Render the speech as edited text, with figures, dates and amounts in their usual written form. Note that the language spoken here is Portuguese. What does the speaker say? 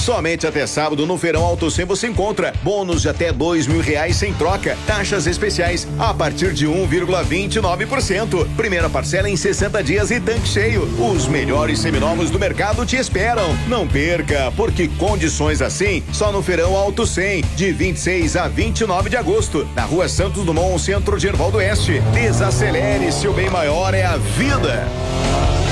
Somente até sábado no Feirão Auto 100 você encontra bônus de até R$2.000 sem troca, taxas especiais a partir de 1,29%. Primeira parcela em 60 dias e tanque cheio. Os melhores seminovos do mercado te esperam. Não perca, porque condições assim só no Feirão Auto 100, de 26 a 29 de agosto, na Rua Santos Dumont, centro de Erval do Oeste. Desacelere, seu bem maior é a vida.